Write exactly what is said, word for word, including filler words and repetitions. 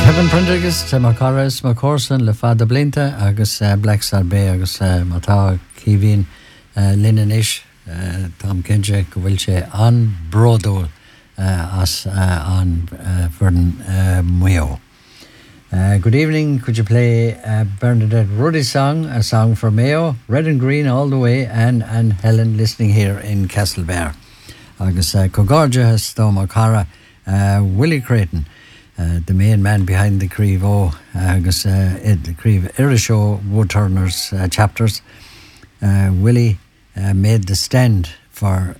Kevin Prendergast, Macaras, Macorson, Le Fada Blinta, agus uh, Black Star Bay, agus uh, Mata Kevin, uh, Linnanish, uh, Tom Kinje, Wilche, on Brodo, uh, as uh, on uh, Vernon uh, Muyo. Uh, good evening. Could you play uh, Bernadette Ruddy's song, a song for Mayo, Red and Green all the way, and, and Helen listening here in Castlebar. Agus uh, Cogorja has Stone O'Cara, uh, Willie Creighton. Uh, the main man behind the Creve O, agus uh, it, the Creve Irishow Woodturners uh, chapters. Uh, Willie uh, made the stand for